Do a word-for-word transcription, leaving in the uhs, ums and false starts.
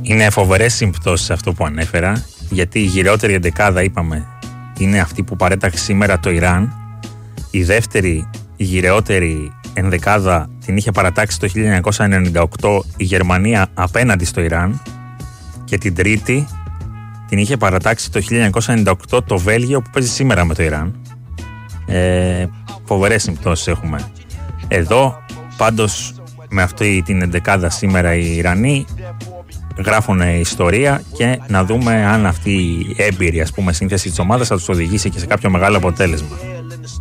Είναι φοβερές συμπτώσεις αυτό που ανέφερα, γιατί η γυρεότερη εντεκάδα, είπαμε, είναι αυτή που παρέταξε σήμερα το Ιράν. Η δεύτερη γυρεότερη ενδεκάδα την είχε παρατάξει το χίλια εννιακόσια ενενήντα οκτώ η Γερμανία απέναντι στο Ιράν, και την τρίτη την είχε παρατάξει το χίλια εννιακόσια ενενήντα οκτώ το Βέλγιο που παίζει σήμερα με το Ιράν. Ε, φοβερές συμπτώσεις έχουμε. Εδώ πάντως με αυτή την εντεκάδα σήμερα οι Ιρανοί γράφουν ιστορία, και να δούμε αν αυτή η έμπειρη, ας πούμε, σύνθεση της ομάδας θα τους οδηγήσει και σε κάποιο μεγάλο αποτέλεσμα.